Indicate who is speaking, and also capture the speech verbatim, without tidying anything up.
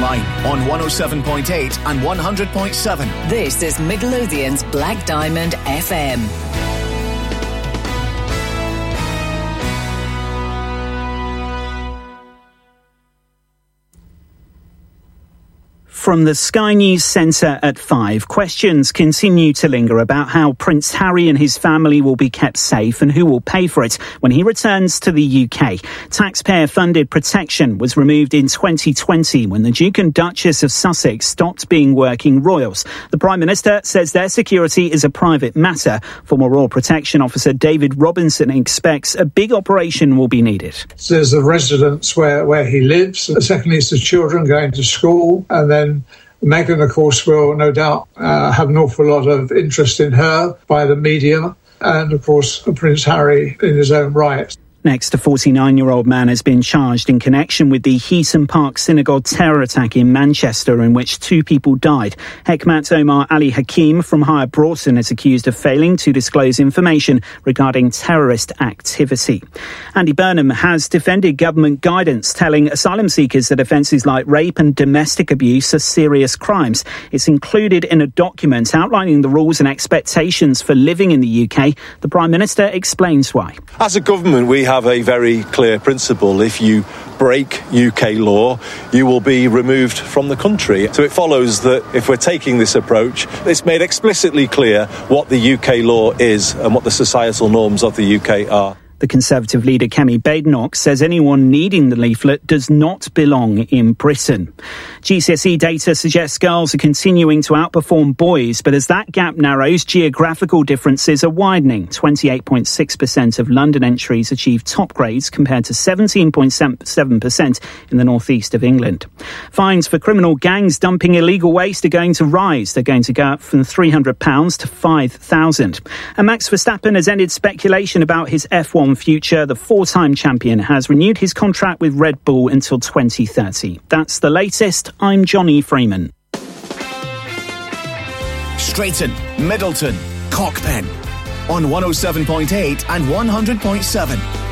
Speaker 1: online on one oh seven point eight and one hundred point seven.
Speaker 2: This is Midlothian's Black Diamond F M.
Speaker 3: From the Sky News Centre at five, questions continue to linger about how Prince Harry and his family will be kept safe and who will pay for it when he returns to the U K. Taxpayer-funded protection was removed in twenty twenty when the Duke and Duchess of Sussex stopped being working royals. The Prime Minister says their security is a private matter. Former Royal Protection Officer David Robinson expects a big operation will be needed.
Speaker 4: So there's the residence where, where he lives. Secondly, it's the children going to school, and then Meghan, of course, will no doubt uh, have an awful lot of interest in her by the media, and, of course, Prince Harry in his own right.
Speaker 3: Next, a forty-nine-year-old man has been charged in connection with the Heaton Park Synagogue terror attack in Manchester, in which two people died. Hekmat Omar Ali Hakim from Higher Broughton is accused of failing to disclose information regarding terrorist activity. Andy Burnham has defended government guidance telling asylum seekers that offences like rape and domestic abuse are serious crimes. It's included in a document outlining the rules and expectations for living in the U K. The Prime Minister explains why.
Speaker 5: As a government, we have have a very clear principle. If you break U K law, you will be removed from the country. So it follows that if we're taking this approach, it's made explicitly clear what the U K law is and what the societal norms of the U K are.
Speaker 3: The Conservative leader Kemi Badenoch says anyone needing the leaflet does not belong in Britain. G C S E data suggests girls are continuing to outperform boys, but as that gap narrows, geographical differences are widening. twenty-eight point six percent of London entries achieve top grades compared to seventeen point seven percent in the northeast of England. Fines for criminal gangs dumping illegal waste are going to rise. They're going to go up from three hundred pounds to five thousand pounds. And Max Verstappen has ended speculation about his F one future. The four-time champion has renewed his contract with Red Bull until twenty thirty. That's the latest. I'm Johnny Freeman.
Speaker 1: Straighton, Middleton, Cockpen on one oh seven point eight and one hundred point seven.